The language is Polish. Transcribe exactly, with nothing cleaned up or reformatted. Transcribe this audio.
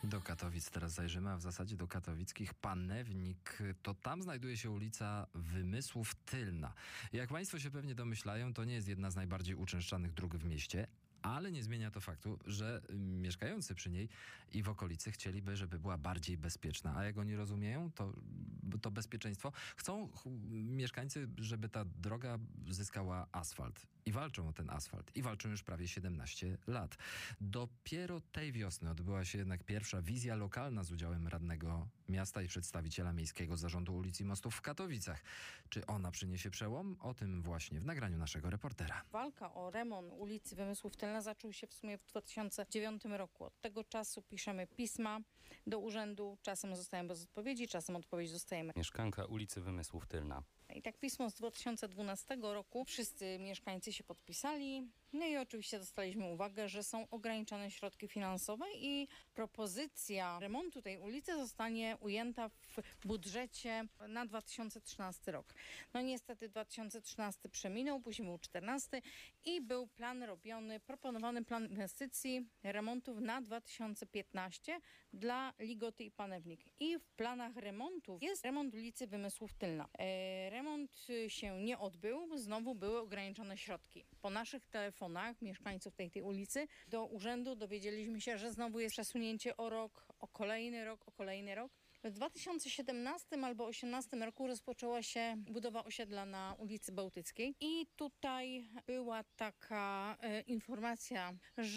Do Katowic teraz zajrzymy, a w zasadzie do katowickich Panewnik. To tam znajduje się ulica Wymysłów Tylna. Jak państwo się pewnie domyślają, to nie jest jedna z najbardziej uczęszczanych dróg w mieście, ale nie zmienia to faktu, że mieszkający przy niej i w okolicy chcieliby, żeby była bardziej bezpieczna. A jak oni rozumieją to, to bezpieczeństwo, chcą ch- mieszkańcy, żeby ta droga zyskała asfalt. I walczą o ten asfalt. I walczą już prawie siedemnaście lat. Dopiero tej wiosny odbyła się jednak pierwsza wizja lokalna z udziałem radnego miasta i przedstawiciela Miejskiego Zarządu Ulic i Mostów w Katowicach. Czy ona przyniesie przełom? O tym właśnie w nagraniu naszego reportera. Walka o remont ulicy Wymysłów Tylna zaczął się w sumie w dwa tysiące dziewiątym roku. Od tego czasu piszemy pisma do urzędu. Czasem zostajemy bez odpowiedzi, czasem odpowiedź dostajemy. Mieszkanka ulicy Wymysłów Tylna. I tak pismo z dwa tysiące dwunastego roku. Wszyscy mieszkańcy się podpisali. No i oczywiście dostaliśmy uwagę, że są ograniczone środki finansowe i propozycja remontu tej ulicy zostanie ujęta w budżecie na dwa tysiące trzynasty rok. No niestety dwa tysiące trzynasty przeminął, później był czternasty i był plan robiony, proponowany plan inwestycji remontów na dwa tysiące piętnasty dla Ligoty i Panewnik. I w planach remontów jest remont ulicy Wymysłów Tylna. E, remont się nie odbył, znowu były ograniczone środki. Po naszych telefonach mieszkańców tej, tej ulicy do urzędu dowiedzieliśmy się, że znowu jest przesunięcie o rok, o kolejny rok, o kolejny rok. W dwa tysiące siedemnastym albo osiemnastym roku rozpoczęła się budowa osiedla na ulicy Bałtyckiej i tutaj była taka e, informacja, że